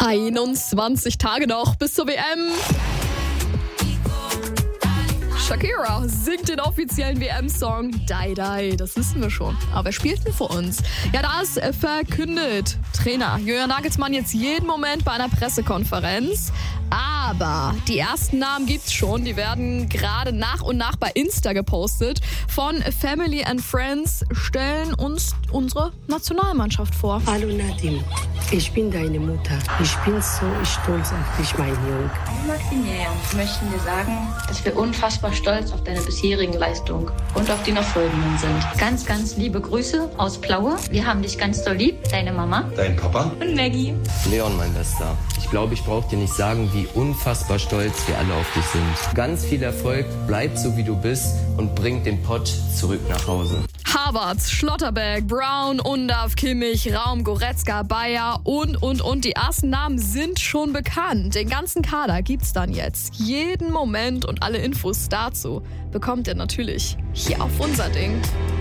21 Tage noch bis zur WM. Shakira singt den offiziellen WM-Song Die Die, das wissen wir schon. Aber wer spielt denn für uns? Ja, das verkündet Trainer Julian Nagelsmann jetzt jeden Moment bei einer Pressekonferenz. Aber die ersten Namen gibt's schon, die werden gerade nach und nach bei Insta gepostet. Von Family and Friends stellen uns unsere Nationalmannschaft vor. Hallo Nadim, ich bin deine Mutter. Ich bin so stolz auf dich, mein Junge. Maximilian, wir möchten dir sagen, dass wir unfassbar stolz auf deine bisherigen Leistungen und auf die noch folgenden sind. Ganz, ganz liebe Grüße aus Plaue. Wir haben dich ganz doll lieb. Deine Mama. Dein Papa. Und Maggie. Leon, mein Bester. Ich glaube, ich brauche dir nicht sagen, wie unfassbar stolz wir alle auf dich sind. Ganz viel Erfolg, bleib so wie du bist und bring den Pott zurück nach Hause. Havertz, Schlotterbeck, Brown, Undav, Kimmich, Raum, Goretzka, Bayer und. Die ersten Namen sind schon bekannt. Den ganzen Kader gibt's dann jetzt. Jeden Moment und alle Infos dazu bekommt ihr natürlich hier auf unser Ding.